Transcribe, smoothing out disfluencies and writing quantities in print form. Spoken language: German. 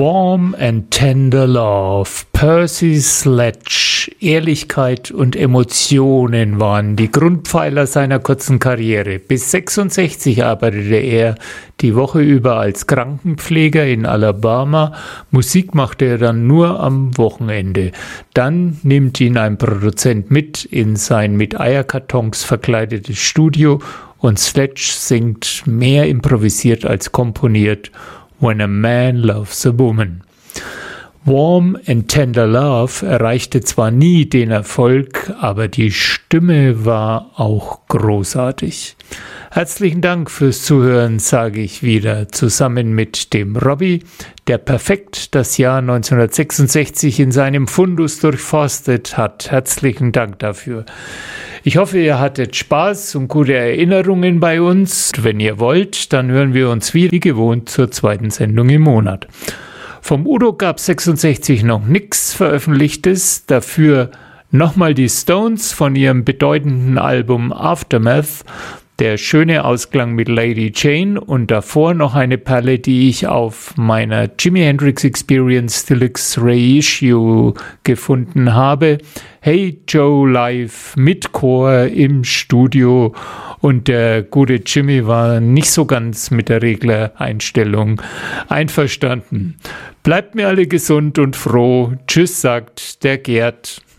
Warm and Tender Love, Percy Sledge, Ehrlichkeit und Emotionen waren die Grundpfeiler seiner kurzen Karriere. Bis 66 arbeitete er die Woche über als Krankenpfleger in Alabama. Musik machte er dann nur am Wochenende. Dann nimmt ihn ein Produzent mit in sein mit Eierkartons verkleidetes Studio und Sledge singt mehr improvisiert als komponiert. When a Man Loves a Woman. Warm and Tender Love erreichte zwar nie den Erfolg, aber die Stimme war auch großartig. Herzlichen Dank fürs Zuhören, sage ich wieder, zusammen mit dem Robbie, der perfekt das Jahr 1966 in seinem Fundus durchforstet hat. Herzlichen Dank dafür. Ich hoffe, ihr hattet Spaß und gute Erinnerungen bei uns. Wenn ihr wollt, dann hören wir uns wie gewohnt zur zweiten Sendung im Monat. Vom Udo gab es 66 noch nichts Veröffentlichtes, dafür nochmal die Stones von ihrem bedeutenden Album Aftermath, der schöne Ausklang mit Lady Jane und davor noch eine Perle, die ich auf meiner Jimi Hendrix Experience Deluxe Reissue gefunden habe. Hey Joe live mit Chor im Studio und der gute Jimmy war nicht so ganz mit der Reglereinstellung einverstanden. Bleibt mir alle gesund und froh. Tschüss, sagt der Gerd.